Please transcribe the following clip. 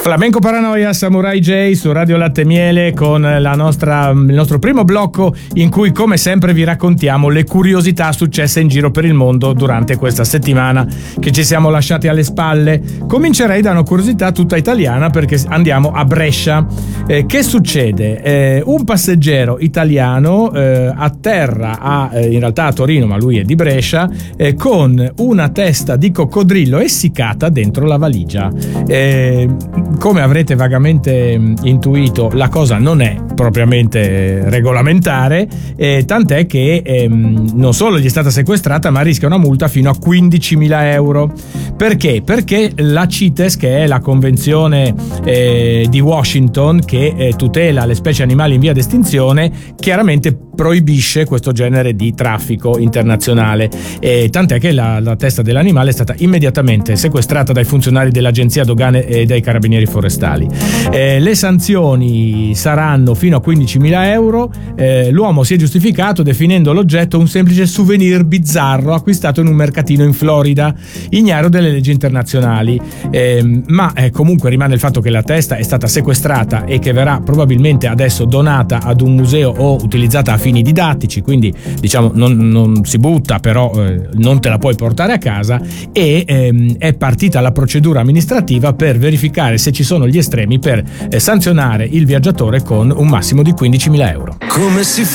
Flamenco Paranoia, Samurai J su Radio Latte Miele con il nostro primo blocco in cui come sempre vi raccontiamo le curiosità successe in giro per il mondo durante questa settimana che ci siamo lasciati alle spalle. Comincerei da una curiosità tutta italiana perché andiamo a Brescia. Che succede? Un passeggero italiano atterra in realtà a Torino, ma lui è di Brescia, con una testa di coccodrillo essiccata dentro la valigia. Come avrete vagamente intuito, la cosa non è propriamente regolamentare, tant'è che non solo gli è stata sequestrata, ma rischia una multa fino a 15.000 euro. Perché? Perché la CITES, che è la convenzione di Washington che tutela le specie animali in via d'estinzione, chiaramente proibisce questo genere di traffico internazionale, tant'è che la testa dell'animale è stata immediatamente sequestrata dai funzionari dell'Agenzia Dogane e dai Carabinieri Forestali. Le sanzioni saranno fino a 15.000 euro. L'uomo si è giustificato definendo l'oggetto un semplice souvenir bizzarro acquistato in un mercatino in Florida, ignaro delle leggi internazionali, ma comunque rimane il fatto che la testa è stata sequestrata e che verrà probabilmente adesso donata ad un museo o utilizzata a fini didattici, quindi diciamo non si butta, però non te la puoi portare a casa, e è partita la procedura amministrativa per verificare se ci sono gli estremi per sanzionare il viaggiatore con un massimo di 15.000 euro. Come si